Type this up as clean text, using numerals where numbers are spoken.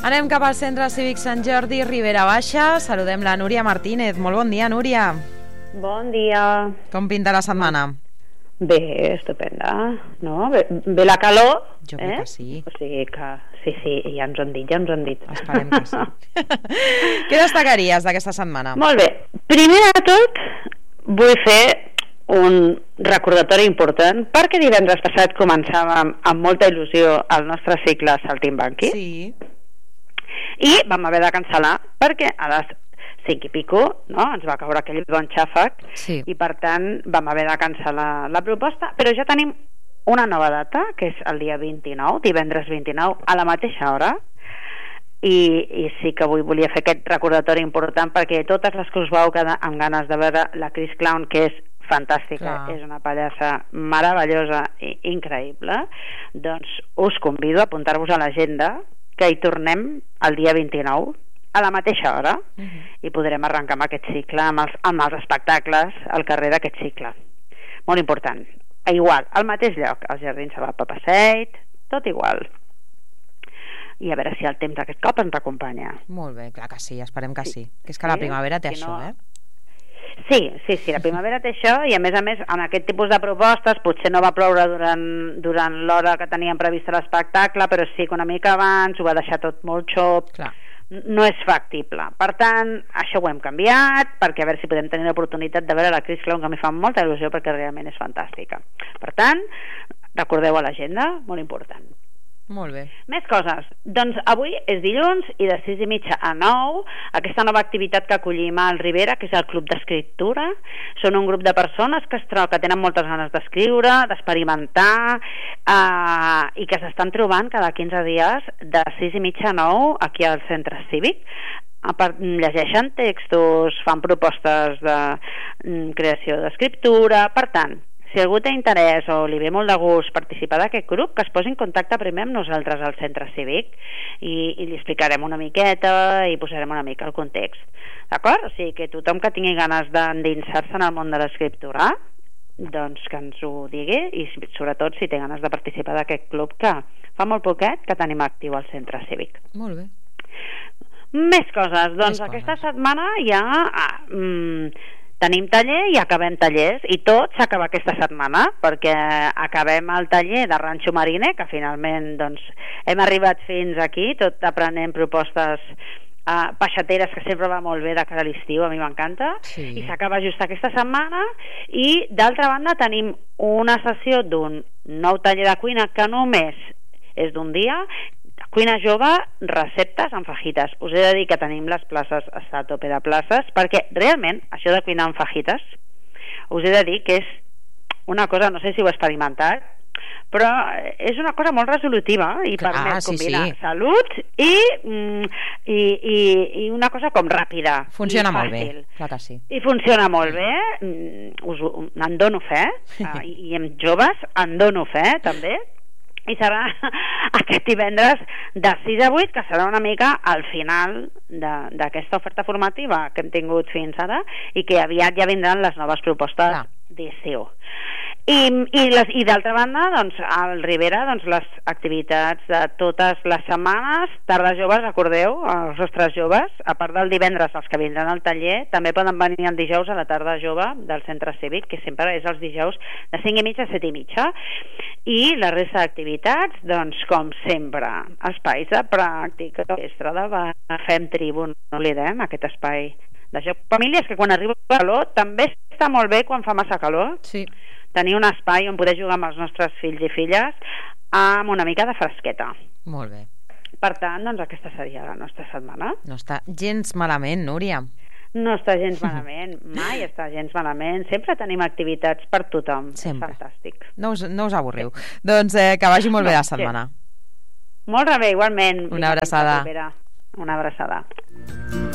Anem cap al Centre Cívic Sant Jordi, Ribera Baixa. Saludem la Núria Martínez. Molt bon dia, Núria. Bon dia. Com pinta la setmana? Bé, estupenda, no? Ve la calor, Jo crec que sí. O sigui que sí, ja ens ho han dit, Esperem que sí. Què destacaries d'aquesta setmana? Molt bé. Primer de tot, vull fer un recordatori important, perquè divendres passat començàvem amb molta il·lusió el nostre cicle Saltimbanqui. Sí. I vam haver de cancel·lar perquè a les 5 i pico, no? Ens va caure aquell bon xàfec, Sí. i per tant vam haver de cancel·lar la proposta, però ja tenim una nova data, que és el dia 29, divendres 29, a la mateixa hora, i sí que avui volia fer aquest recordatori important, perquè totes les que us vau quedar amb ganes de veure la Chris Clown, que és fantàstica, Clar. És una pallassa meravellosa i increïble, doncs us convido a apuntar-vos a l'agenda que hi tornem el dia 29 a la mateixa hora, i podrem arrencar amb aquest cicle, amb els espectacles al carrer d'aquest cicle. Molt important. Igual, al mateix lloc, als Jardins de la Papaseit, tot igual. I a veure si el temps aquest cop ens acompanya. Molt bé, clar que sí, esperem que sí. Que és que la primavera té això, Sí, la primavera té això, i a més, en aquest tipus de propostes potser no va ploure durant l'hora que teníem prevista l'espectacle, però sí que una mica abans ho va deixar tot molt xop. Clar. No és factible. Per tant, això ho hem canviat, perquè a veure si podem tenir l'oportunitat de veure la Chris Clown, que mi fa molta il·lusió perquè realment és fantàstica. Per tant, recordeu a l'agenda, molt important. Molt bé. Més coses. Doncs avui és dilluns i de 6:30 a 9 aquesta nova activitat que acollim al Ribera, que és el Club d'Escriptura. Són un grup de persones que tenen moltes ganes d'escriure, d'experimentar, i que s'estan trobant cada 15 dies de 6:30 a 9 aquí al Centre Cívic. Llegeixen textos, fan propostes de creació d'escriptura. Per tant, si algú té interès o li ve molt de gust participar d'aquest grup, que es posi en contacte primer amb nosaltres al Centre Cívic i li explicarem una miqueta i posarem una mica el context. D'acord? O sigui que tothom que tingui ganes d'endinsar-se en el món de l'escriptura, doncs que ens ho digui, i sobretot si té ganes de participar d'aquest club que fa molt poquet que tenim actiu al Centre Cívic. Molt bé. Més coses. Doncs aquesta setmana ja tenim taller i acabem tallers, i tot s'acaba aquesta setmana, perquè acabem el taller de Ranxo Mariner, que finalment doncs, hem arribat fins aquí, tot aprenent propostes peixateres, que sempre va molt bé de cara a l'estiu, a mi m'encanta, Sí. i s'acaba just aquesta setmana. I d'altra banda tenim una sessió d'un nou taller de cuina que només és d'un dia, cuina jove, receptes amb fajitas. Us he de dir que tenim les places, està a tope de places, perquè realment això de cuinar amb fajitas, us he de dir que és una cosa, no sé si ho he experimentat, però és una cosa molt resolutiva i permet combinar salut i una cosa com ràpida. Funciona molt bé, clar que sí. I funciona molt bé, en dono fe, i amb joves en dono fe també. I serà aquest divendres de 6 a 8, que serà una mica al final d'aquesta oferta formativa que hem tingut fins ara, i que aviat ja vindran les noves propostes d'estiu. I d'altra banda, doncs, al Ribera, doncs, les activitats de totes les setmanes, tardes joves, recordeu, els nostres joves, a part del divendres, els que vindran al taller, també poden venir el dijous a la tarda jove del Centre Cívic, que sempre és els dijous de 5:30 a 7:30. I la resta d'activitats, doncs, com sempre, espais de pràctica, orquestra de ball, fem tribu, no oblidem aquest espai de joc. Famílies que quan arriba el calor també està molt bé quan fa massa calor. Sí. Tenir un espai on poder jugar amb els nostres fills i filles amb una mica de fresqueta. Molt bé. Per tant, doncs aquesta seria la nostra setmana. No està gens malament, Núria. No està gens malament, mai està gens malament. Sempre tenim activitats per tothom. Sempre. És fantàstic. No us avorriu. Doncs que vagi molt bé la setmana. Molt bé, igualment. Una abraçada. Una abraçada.